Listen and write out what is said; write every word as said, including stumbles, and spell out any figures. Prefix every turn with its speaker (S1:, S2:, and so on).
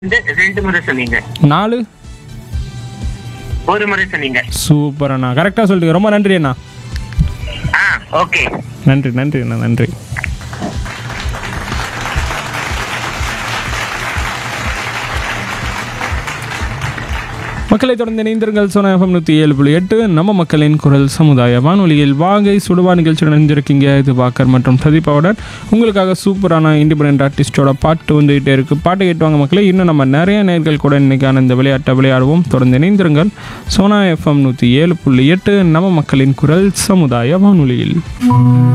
S1: ரெண்டு ரெண்டு முறை சொன்னீங்க.
S2: நாலு
S1: ஒரு முறை சொன்னீங்க.
S2: சூப்பர் அண்ணா, கரெக்டாக சொல்லிட்டு ரொம்ப நன்றி அண்ணா.
S1: ஆ ஓகே.
S2: நன்றி நன்றி அண்ணா, நன்றி. மக்களை தொடர்ந்து இணைந்திருங்கள். சோனா எஃப்எம் நூற்றி ஏழு புள்ளி எட்டு நம்ம மக்களின் குரல் சமுதாய வானொலியில் வாகை சுடுவா நிகழ்ச்சியுடன் இணைஞ்சிருக்கீங்க. இது வாக்கர் மற்றும் பிரதீபாவுடன் உங்களுக்காக சூப்பரான இண்டிபெண்டன்ட் ஆர்டிஸ்டோட பாட்டு வந்துகிட்டே இருக்குது. பாட்டு கேட்டுவாங்க மக்களே. இன்னும் நம்ம நிறைய நேர்கள் கூட இன்றைக்கான இந்த விளையாட்டை விளையாடுவோம். தொடர்ந்து இணைந்திருங்கள். சோனா எஃப்எம் நூற்றி ஏழு புள்ளி எட்டு நம்ம மக்களின் குரல் சமுதாய வானொலியில்.